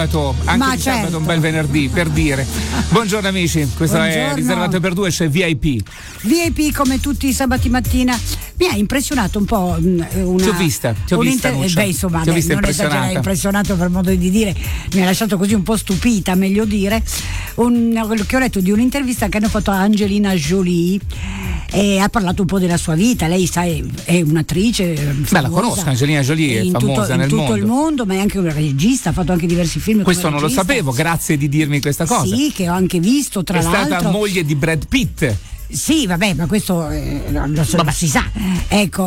Anche di sabato un bel venerdì, per dire. Buongiorno amici, questo è Riservato per due, c'è VIP come tutti i sabati mattina. Mi ha impressionato un po' Ti ho vista non esagerare, impressionato per modo di dire, mi ha lasciato così un po' stupita, meglio dire, che ho letto di un'intervista che hanno fatto a Angelina Jolie e ha parlato un po' della sua vita. Lei è un'attrice famosa. Beh, la conosco, Angelina Jolie è famosa nel mondo. In tutto il mondo, ma è anche una regista, ha fatto anche diversi film. Questo non lo sapevo, grazie di dirmi questa cosa. Sì, che ho anche visto, tra l'altro. È stata moglie di Brad Pitt. Sì, vabbè, ma questo non si sa. Ecco,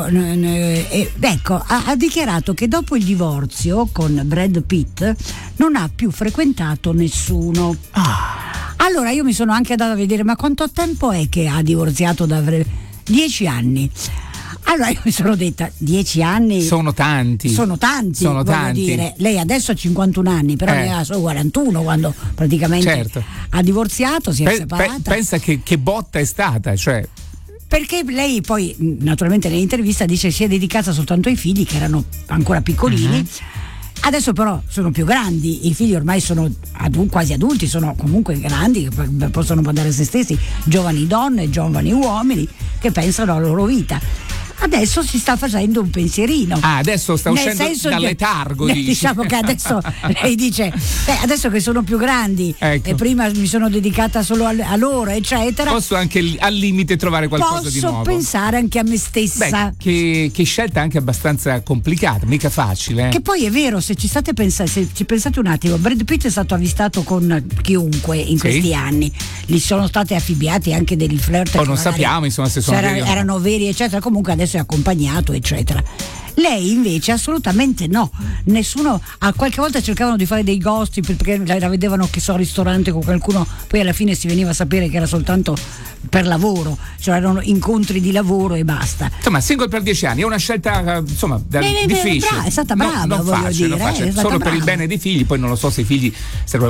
ha dichiarato che dopo il divorzio con Brad Pitt non ha più frequentato nessuno. Allora io mi sono anche andata a vedere, ma quanto tempo è che ha divorziato da 10 anni? Allora io mi sono detta 10 anni sono tanti, voglio dire. Lei adesso ha 51 anni, però ne ha solo 41 quando praticamente ha divorziato, si è separata. Pensa che botta è stata, cioè. Perché lei poi naturalmente nell'intervista dice si è dedicata soltanto ai figli che erano ancora piccolini. Adesso però sono più grandi, i figli ormai sono quasi adulti, sono comunque grandi, possono badare a se stessi, giovani donne, giovani uomini che pensano alla loro vita. Adesso si sta facendo un pensierino. Adesso sta uscendo dal letargo. Diciamo che adesso lei dice adesso che sono più grandi, ecco, e prima mi sono dedicata solo a loro, eccetera, posso anche al limite trovare qualcosa di nuovo. Posso pensare anche a me stessa. Che scelta anche abbastanza complicata, mica facile. Che poi è vero, se ci pensate un attimo, Brad Pitt è stato avvistato con chiunque in questi anni, gli sono state affibbiati anche degli flirt. Non sappiamo insomma se sono erano veri, eccetera. Comunque adesso è accompagnato, eccetera. Lei invece assolutamente no, nessuno. A qualche volta cercavano di fare dei gossip perché la vedevano che al ristorante con qualcuno, poi alla fine si veniva a sapere che era soltanto per lavoro, cioè erano incontri di lavoro e basta. Insomma, single per 10 anni è una scelta difficile. È stata brava, non voglio facile, dire, solo brava. Per il bene dei figli, poi non lo so se i figli